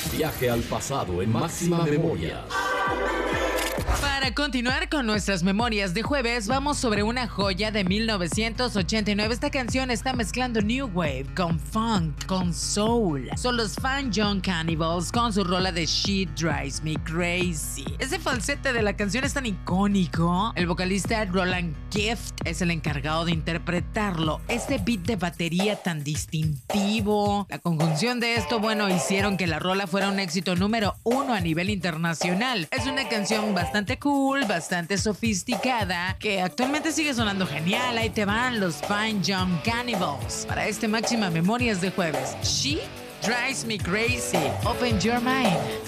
Viaje al pasado en Máxima Memoria. Para continuar con nuestras memorias de jueves, vamos sobre una joya de 1989. Esta canción está mezclando New Wave con Funk, con Soul. Son los Fine Young Cannibals con su rola de She Drives Me Crazy. Ese falsete de la canción es tan icónico. El vocalista Roland Gift es el encargado de interpretarlo. Este beat de batería tan distintivo. La conjunción de esto, bueno, hicieron que la rola fuera un éxito número 1 a nivel internacional. Es una canción bastante cool, bastante sofisticada, que actualmente sigue sonando genial. Ahí te van los Fine Young Cannibals para este Máxima Memorias de jueves. She Drives Me Crazy. Open your mind.